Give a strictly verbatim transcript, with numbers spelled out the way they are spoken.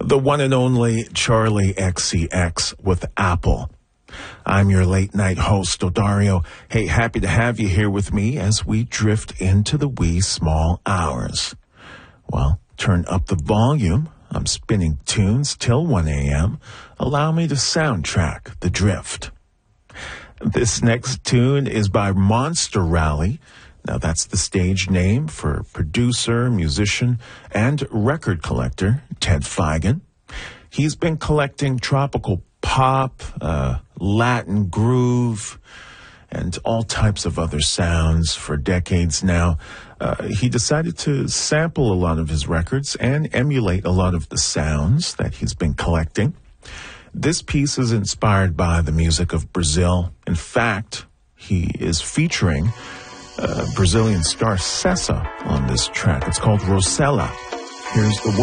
the one and only Charlie X C X with Apple. I'm your late-night host, Odario. Hey, happy to have you here with me as we drift into the wee small hours. Well, turn up the volume. I'm spinning tunes till one a.m. Allow me to soundtrack the drift. This next tune is by Monster Rally. Now, that's the stage name for producer, musician, and record collector Ted Feigen. He's been collecting tropical pop, uh, Latin groove, and all types of other sounds for decades now. Uh, he decided to sample a lot of his records and emulate a lot of the sounds that he's been collecting. This piece is inspired by the music of Brazil. In fact, he is featuring uh, Brazilian star Sessa on this track. It's called Rosella. Here's the